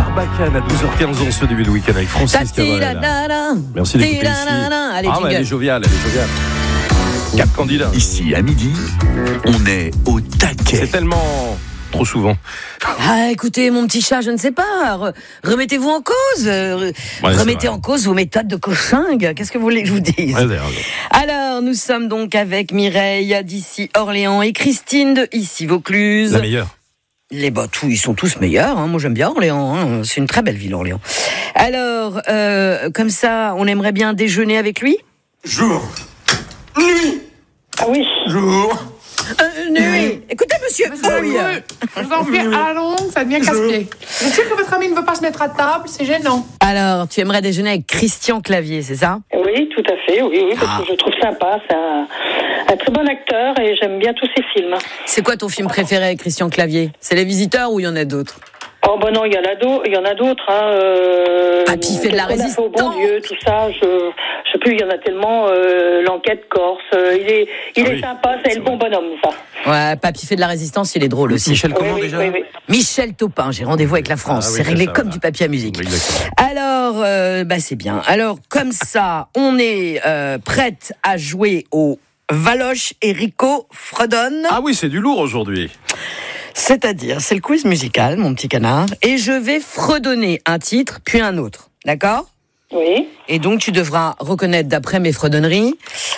Sarbacane à 12h15 en ce début de week-end avec Francis Cabrel. Merci d'écouter ici. Allez, elle est joviale, elle est joviale. 4 candidats. Ici, à midi, on est au taquet. C'est tellement trop souvent. Ah, écoutez, mon petit chat, je ne sais pas. Remettez-vous en cause. Remettez en cause vos méthodes de coching. Qu'est-ce que vous voulez que je vous dise ? Alors, nous sommes donc avec Mireille d'ici Orléans et Christine de ici Vaucluse. La meilleure. Ils sont tous meilleurs. Hein. Moi, j'aime bien Orléans. Hein. C'est une très belle ville, Orléans. Alors, comme ça, on aimerait bien déjeuner avec lui ? Jour. Nuit. Ah oui. Jour. Nuit. Écoutez, monsieur. Oui. Je vous en prie, à la longue, ça devient casse-pied. Je sais que votre ami ne veut pas se mettre à table, c'est gênant. Alors, tu aimerais déjeuner avec Christian Clavier, c'est ça ? Oui, tout à fait, oui, parce que je le trouve sympa, c'est un très bon acteur et j'aime bien tous ses films. C'est quoi ton film préféré avec Christian Clavier ? C'est Les Visiteurs ou il y en a d'autres ? Oh ben non, il y en a d'autres. Hein, puis il fait de la résistance. Au bon Dieu, tout ça, je sais plus, il y en a tellement. L'enquête corse, il est sympa, c'est le bon bonhomme, ça. Ouais, Papy fait de la résistance, il est drôle aussi. Michel comment déjà ? Oui. Michel Taupin, j'ai rendez-vous avec la France. C'est réglé comme du papier à musique. Oui, alors, c'est bien. Alors, comme ça, on est prête à jouer au Valoche et Rico fredonne. Ah oui, c'est du lourd aujourd'hui. C'est-à-dire, c'est le quiz musical, mon petit canard, et je vais fredonner un titre, puis un autre. D'accord ? Oui. Et donc, tu devras reconnaître, d'après mes fredonneries,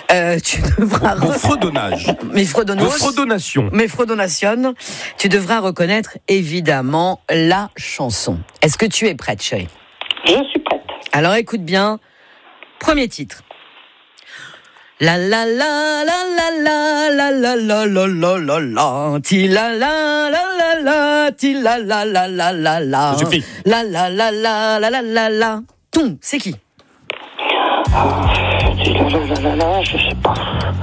Mon fredonnage. Mes fredonnos. Vos fredonnations. Mes fredonnations. Tu devras reconnaître, évidemment, la chanson. Est-ce que tu es prête, chérie ? Je suis prête. Alors, écoute bien. Premier titre. La la la la la la la la la la la la ti la la la la la ti la la la la la la la la la la la la la la. Ton, c'est qui ? Je sais pas.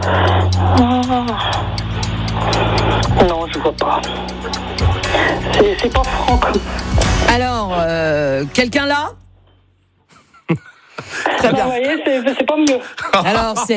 Non, je vois pas. C'est pas Franck. Alors, quelqu'un là ? Très bien. Vous voyez, c'est pas mieux. Alors, c'est